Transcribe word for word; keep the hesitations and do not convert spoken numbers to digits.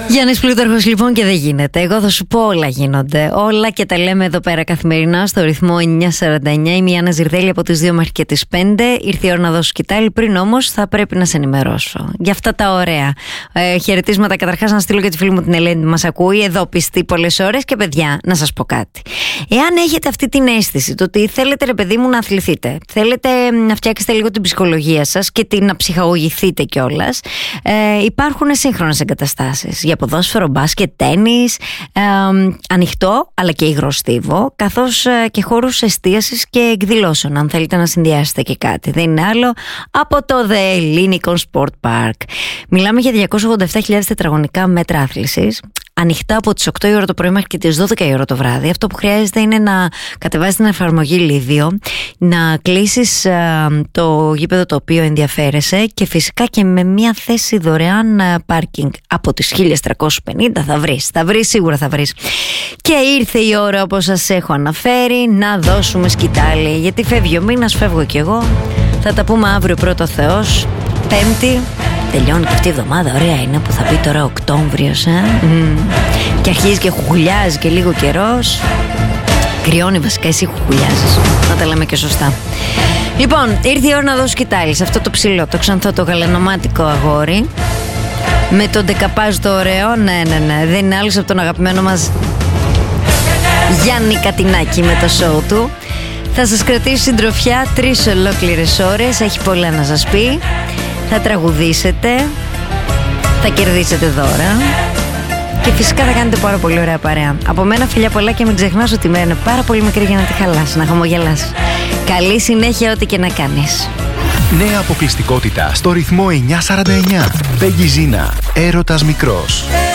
Γιάννης Πλούταρχος λοιπόν, και δεν γίνεται. Εγώ θα σου πω, όλα γίνονται. Όλα και τα λέμε εδώ πέρα καθημερινά στο ρυθμό εννιά σαράντα εννιά. Είμαι η Άννα Ζυρδέλη από τις δύο μέχρι και τις πέντε. Ήρθε η ώρα να δώσω σκητάλη. Πριν όμως θα πρέπει να σε ενημερώσω για αυτά τα ωραία ε, χαιρετίσματα. Καταρχάς να στείλω και τη φίλη μου την Ελένη που μας ακούει εδώ πιστή πολλές ώρες. Και παιδιά, να σας πω κάτι. Εάν έχετε αυτή την αίσθηση το ότι θέλετε, ρε παιδί μου, να αθληθείτε, θέλετε να φτιάξετε λίγο την ψυχολογία σας και την, να ψυχαγωγηθείτε κιόλας, ε, υπάρχουν σύγχρονες εγκαταστάσεις για ποδόσφαιρο, μπάσκετ, τένις, ε, ανοιχτό αλλά και υγροστίβο, καθώς ε, και χώρους εστίασης και εκδηλώσεων, αν θέλετε να συνδυάσετε και κάτι. Δεν είναι άλλο από το The Lincoln Sport Park. Μιλάμε για διακόσια ογδόντα επτά χιλιάδες τετραγωνικά μέτρα άθλησης, ανοιχτά από τις οκτώ η ώρα το πρωί μέχρι και τις δώδεκα η ώρα το βράδυ. Αυτό που χρειάζεται είναι να κατεβάσεις την εφαρμογή Λίδιο, να κλείσεις α, το γήπεδο το οποίο ενδιαφέρεσαι και φυσικά και με μια θέση δωρεάν πάρκινγκ από τις χίλια τριακόσιες πενήντα θα βρεις, θα βρεις, σίγουρα θα βρεις. Και ήρθε η ώρα, όπως σας έχω αναφέρει, να δώσουμε σκητάλη, γιατί φεύγει ο μήνας, φεύγω κι εγώ. Θα τα πούμε αύριο πρώτο Θεός, Πέμπτη. Τελειώνει και αυτή η εβδομάδα, ωραία είναι που θα πει τώρα Οκτώβριος, ε? mm. Και αρχίζει και χουχουλιάζει και λίγο καιρός. Κρυώνει βασικά, εσύ χουχουλιάζεις, να τα λέμε και σωστά. Λοιπόν, ήρθε η ώρα να δώσω σκητάλη σε αυτό το ψηλό, το ξανθό, το γαλανομάτικο αγόρι, με τον ντεκαπάζ το ωραίο. Ναι, ναι, ναι, δεν είναι άλλος από τον αγαπημένο μας Γιάννη Κατινάκη με το σοου του. Θα σας κρατήσει συντροφιά τρεις ολόκληρες ώρες, έχει πολλά να σας πει. Θα τραγουδήσετε, θα κερδίσετε δώρα και φυσικά θα κάνετε πάρα πολύ ωραία παρέα. Από μένα φιλιά πολλά και μην ξεχνάς ότι η μέρα είναι πάρα πολύ μικρή για να τη χαλάσεις, να χαμογελάσεις. Καλή συνέχεια ό,τι και να κάνεις. Νέα αποκλειστικότητα στο ρυθμό εννιά σαράντα εννιά. Πέγγι Ζίνα, έρωτας μικρός.